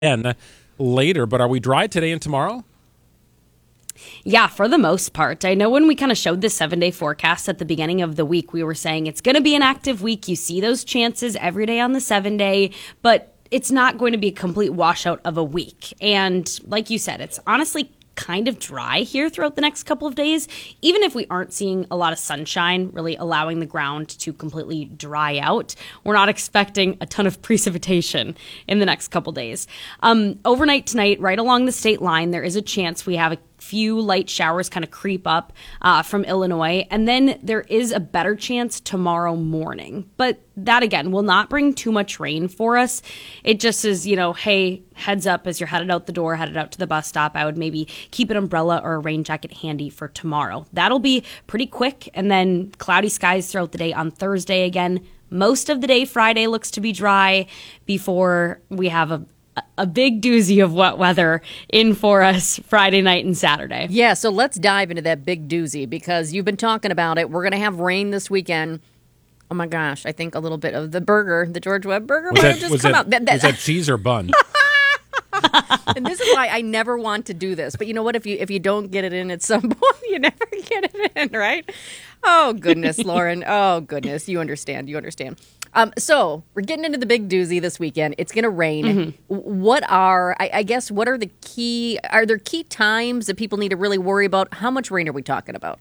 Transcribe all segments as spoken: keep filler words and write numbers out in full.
again later. But are we dry today and tomorrow? Yeah, for the most part. I know when we kind of showed the seven-day forecast at the beginning of the week, we were saying it's going to be an active week. You see those chances every day on the seven-day, but it's not going to be a complete washout of a week. And like you said, it's honestly kind of dry here throughout the next couple of days, even if we aren't seeing a lot of sunshine really allowing the ground to completely dry out. We're not expecting a ton of precipitation in the next couple days. Um, overnight tonight, right along the state line, there is a chance we have a few light showers kind of creep up uh, from Illinois, and then there is a better chance tomorrow morning. But that, again, will not bring too much rain for us. It just is, you know, hey, heads up as you're headed out the door, headed out to the bus stop. I would maybe keep an umbrella or a rain jacket handy for tomorrow. That'll be pretty quick, and then cloudy skies throughout the day on Thursday again. Most of the day Friday looks to be dry before we have a a big doozy of wet weather in for us Friday night and Saturday. Yeah, so let's dive into that big doozy because you've been talking about it. We're going to have rain this weekend. Oh my gosh, I think a little bit of the burger, the George Webb burger, was might that, have just was come that, out. That, that, was that cheese or bun? And this is why I never want to do this. But you know what? If you if you don't get it in at some point, you never get it in, right? Oh, goodness, Lauren. Oh, goodness. You understand. You understand. Um, so we're getting into the big doozy this weekend. It's going to rain. Mm-hmm. What are, I, I guess, what are the key, are there key times that people need to really worry about? How much rain are we talking about?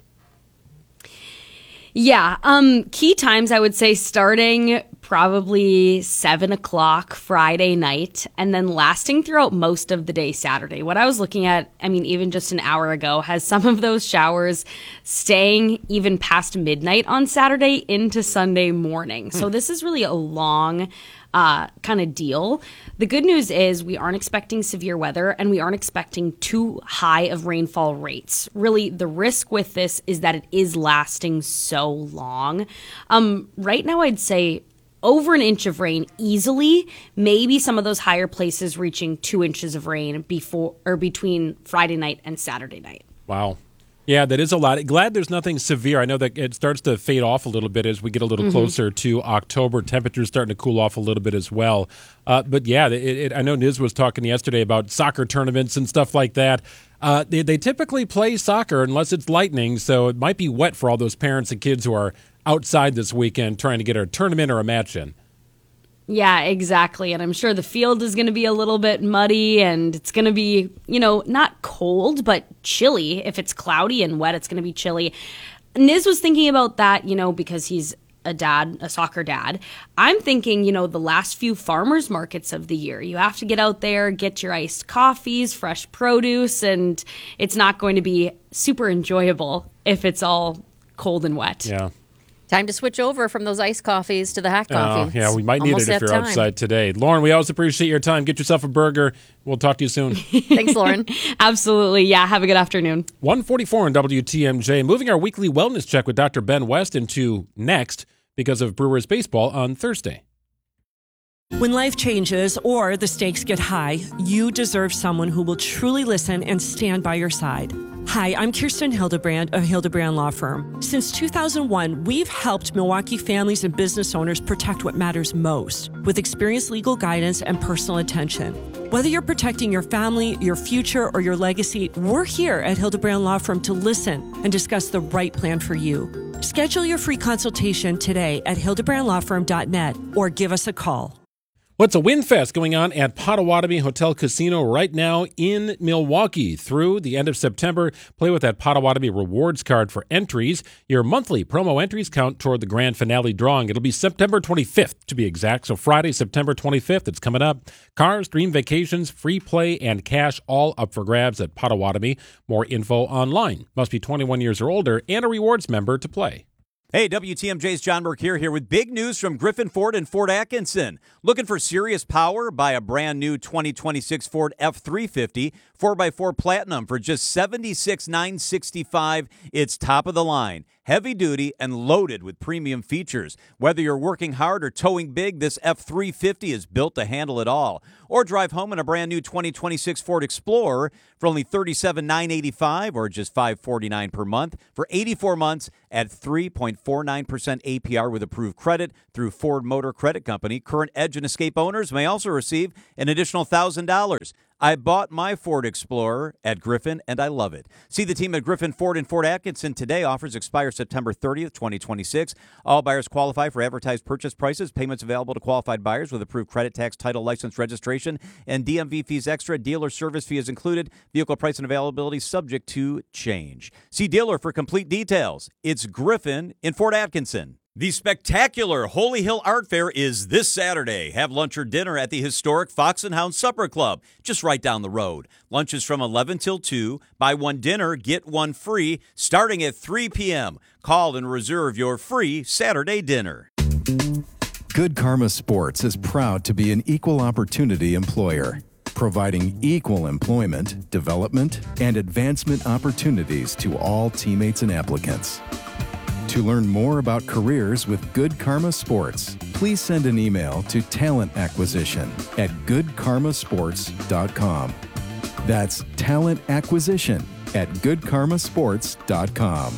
Yeah, um, key times, I would say starting probably seven o'clock Friday night and then lasting throughout most of the day Saturday. What I was looking at, I mean, even just an hour ago, has some of those showers staying even past midnight on Saturday into Sunday morning. Hmm. So this is really a long uh, kind of deal. The good news is we aren't expecting severe weather and we aren't expecting too high of rainfall rates. Really, the risk with this is that it is lasting so long. Um, right now, I'd say over an inch of rain easily, maybe some of those higher places reaching two inches of rain before or between Friday night and Saturday night. Wow. Yeah, that is a lot. Glad there's nothing severe. I know that it starts to fade off a little bit as we get a little mm-hmm. closer to October. Temperatures starting to cool off a little bit as well. Uh, but yeah, it, it, I know Niz was talking yesterday about soccer tournaments and stuff like that. Uh, they, they typically play soccer unless it's lightning, so it might be wet for all those parents and kids who are outside this weekend trying to get a tournament or a match in. Yeah, exactly. And I'm sure the field is going to be a little bit muddy and it's going to be, you know, not cold, but chilly. If it's cloudy and wet, it's going to be chilly. Niz was thinking about that, you know, because he's a dad, a soccer dad. I'm thinking, you know, the last few farmers markets of the year, you have to get out there, get your iced coffees, fresh produce, and it's not going to be super enjoyable if it's all cold and wet. Yeah. Time to switch over from those iced coffees to the hot coffee. Oh, yeah, we might need it if you're time. outside today. Lauren, we always appreciate your time. Get yourself a burger. We'll talk to you soon. Thanks, Lauren. Absolutely. Yeah, have a good afternoon. one forty-four on W T M J. Moving our weekly wellness check with Doctor Ben West into next because of Brewers baseball on Thursday. When life changes or the stakes get high, you deserve someone who will truly listen and stand by your side. Hi, I'm Kirsten Hildebrand of Hildebrand Law Firm. Since two thousand one, we've helped Milwaukee families and business owners protect what matters most with experienced legal guidance and personal attention. Whether you're protecting your family, your future, or your legacy, we're here at Hildebrand Law Firm to listen and discuss the right plan for you. Schedule your free consultation today at hildebrand law firm dot net or give us a call. What's a WinFest going on at Potawatomi Hotel Casino right now in Milwaukee through the end of September. Play with that Potawatomi rewards card for entries. Your monthly promo entries count toward the grand finale drawing. It'll be September twenty-fifth to be exact. So Friday, September twenty-fifth, it's coming up. Cars, dream vacations, free play, and cash all up for grabs at Potawatomi. More info online. Must be twenty-one years or older and a rewards member to play. Hey, W T M J's John Burke here, here with big news from Griffin Ford and Fort Atkinson. Looking for serious power? Buy a brand new twenty twenty-six Ford F three fifty four by four Platinum for just seventy-six thousand nine hundred sixty-five dollars. It's top of the line. heavy-duty and loaded with premium features. Whether you're working hard or towing big, this F three fifty is built to handle it all. Or drive home in a brand new twenty twenty-six Ford Explorer for only thirty-seven thousand nine hundred eighty-five dollars or just five hundred forty-nine dollars per month for eighty-four months at three point four nine percent A P R with approved credit through Ford Motor Credit Company. Current Edge and Escape owners may also receive an additional one thousand dollars. I bought my Ford Explorer at Griffin, and I love it. See the team at Griffin Ford in Fort Atkinson today. Offers expire September thirtieth, twenty twenty-six. All buyers qualify for advertised purchase prices. Payments available to qualified buyers with approved credit, tax, title, license, registration, and D M V fees extra. Dealer service fee is included. Vehicle price and availability subject to change. See dealer for complete details. It's Griffin in Fort Atkinson. The spectacular Holy Hill Art Fair is this Saturday. Have lunch or dinner at the historic Fox and Hound Supper Club, just right down the road. Lunch is from eleven till two. Buy one dinner, get one free, starting at three p.m. Call and reserve your free Saturday dinner. Good Karma Sports is proud to be an equal opportunity employer, providing equal employment, development, and advancement opportunities to all teammates and applicants. To learn more about careers with Good Karma Sports, please send an email to talent acquisition at good karma sports dot com. That's talent acquisition at good karma sports dot com.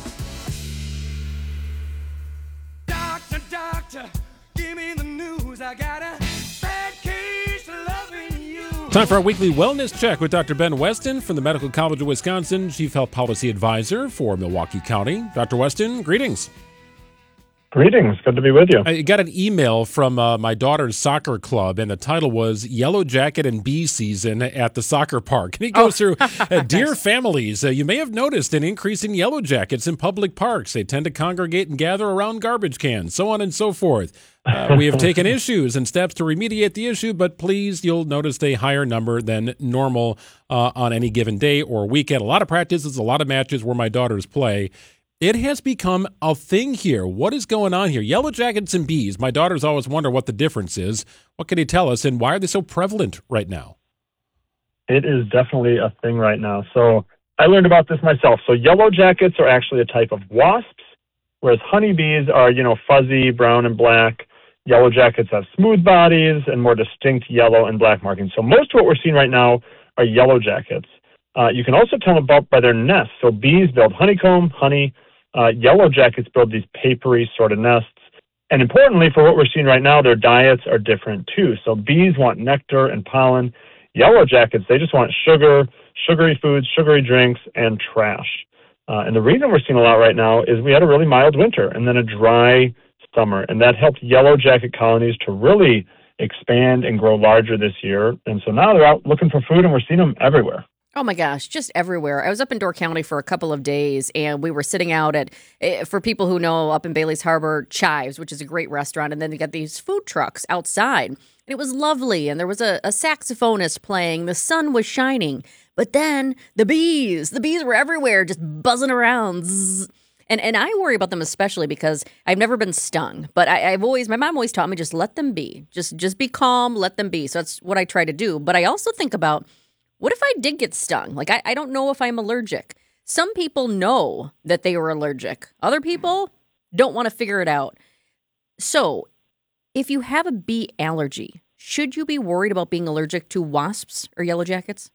Doctor, doctor, give me the news. I got a bad case of loving you. Time for our weekly wellness check with Doctor Ben Weston from the Medical College of Wisconsin, Chief Health Policy Advisor for Milwaukee County. Doctor Weston, greetings. Greetings. Good to be with you. I got an email from uh, my daughter's soccer club, and the title was Yellow Jacket and Bee Season at the Soccer Park. And he goes oh. through, uh, Dear nice. families, uh, you may have noticed an increase in yellow jackets in public parks. They tend to congregate and gather around garbage cans, so on and so forth. Uh, we have taken issues and steps to remediate the issue, but please, you'll notice a higher number than normal uh, on any given day or weekend. A lot of practices, a lot of matches where my daughters play. It has become a thing here. What is going on here? Yellow jackets and bees. My daughters always wonder what the difference is. What can you tell us, and why are they so prevalent right now? It is definitely a thing right now. So I learned about this myself. So yellow jackets are actually a type of wasps, whereas honeybees are, you know, fuzzy, brown and black. Yellow jackets have smooth bodies and more distinct yellow and black markings. So most of what we're seeing right now are yellow jackets. Uh, you can also tell them about by their nests. So bees build honeycomb, honey. Uh, yellow jackets build these papery sort of nests. And importantly, for what we're seeing right now, their diets are different too. So bees want nectar and pollen. Yellow jackets, they just want sugar, sugary foods, sugary drinks, and trash. Uh, and the reason we're seeing a lot right now is we had a really mild winter and then a dry summer. And that helped yellow jacket colonies to really expand and grow larger this year. And so now they're out looking for food, and we're seeing them everywhere. Oh my gosh, just everywhere. I was up in Door County for a couple of days, and we were sitting out at, for people who know, up in Bailey's Harbor, Chives, which is a great restaurant, and then they got these food trucks outside. And it was lovely, and there was a, a saxophonist playing. The sun was shining, but then the bees, the bees were everywhere, just buzzing around. Zzz. And and I worry about them especially because I've never been stung, but I, I've always, my mom always taught me, just let them be. Just, just be calm, let them be. So that's what I try to do. But I also think about, what if I did get stung? Like, I, I don't know if I'm allergic. Some people know that they were allergic. Other people don't want to figure it out. So if you have a bee allergy, should you be worried about being allergic to wasps or yellow jackets?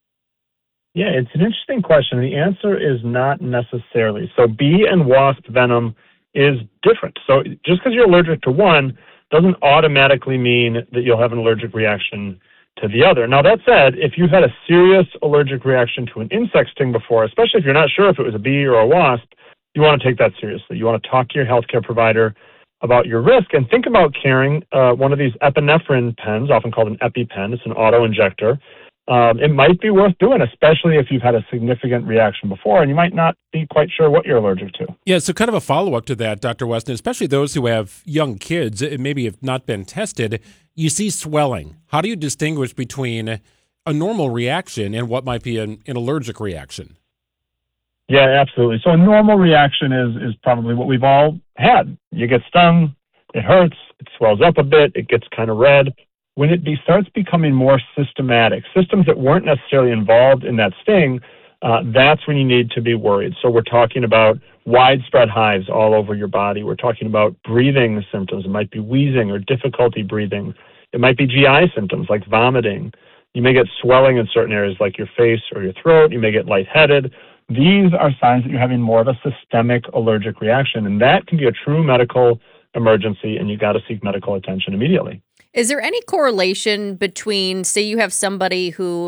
Yeah, it's an interesting question. The answer is not necessarily. So bee and wasp venom is different. So just because you're allergic to one doesn't automatically mean that you'll have an allergic reaction to the other. Now, that said, if you've had a serious allergic reaction to an insect sting before, especially if you're not sure if it was a bee or a wasp, you want to take that seriously. You want to talk to your healthcare provider about your risk and think about carrying uh, one of these epinephrine pens, often called an EpiPen. It's an auto-injector. Um, it might be worth doing, especially if you've had a significant reaction before and you might not be quite sure what you're allergic to. Yeah, so kind of a follow-up to that, Doctor Weston, especially those who have young kids, maybe have not been tested, you see swelling. How do you distinguish between a normal reaction and what might be an, an allergic reaction? Yeah, absolutely. So a normal reaction is is probably what we've all had. You get stung, it hurts, it swells up a bit, it gets kind of red. When it be, starts becoming more systematic, systems that weren't necessarily involved in that sting, uh, that's when you need to be worried. So we're talking about widespread hives all over your body. We're talking about breathing symptoms. It might be wheezing or difficulty breathing. It might be G I symptoms like vomiting. You may get swelling in certain areas like your face or your throat. You may get lightheaded. These are signs that you're having more of a systemic allergic reaction, and that can be a true medical emergency, and you got to seek medical attention immediately. Is there any correlation between, say you have somebody who